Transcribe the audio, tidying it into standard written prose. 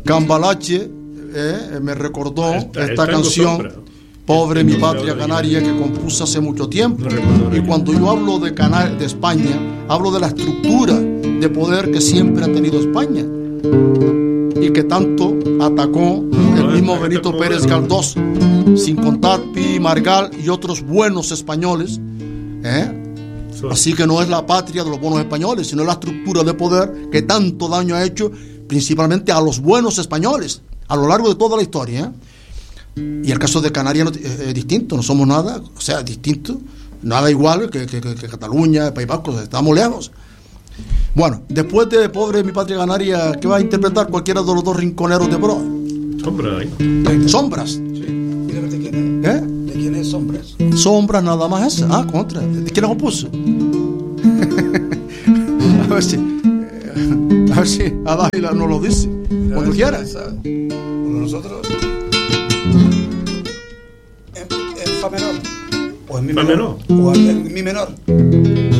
Cambalache me recordó esta canción, Pobre mi patria canaria, que compuso hace mucho tiempo. Y cuando yo hablo de España, hablo de la estructura de poder que siempre ha tenido España y que tanto atacó el mismo Benito Pérez Galdós, sin contar Pi Margall y otros buenos españoles. Así que no es la patria de los buenos españoles, sino la estructura de poder que tanto daño ha hecho principalmente a los buenos españoles a lo largo de toda la historia. Y el caso de Canarias es distinto, no somos nada, o sea, distinto, nada igual que Cataluña, País Vasco, estamos lejos. Bueno, después de Pobre mi patria canaria, ¿qué va a interpretar cualquiera de los dos rinconeros de Pro? Sombras. Sí. Mira, ¿de quién es? ¿De quién es Sombras? Sombras nada más esa. Contra. ¿De quién la compuso? a ver si a Dávila nos lo dice. Cuando quiera. Porque nosotros en fa menor o en mi menor o en mi menor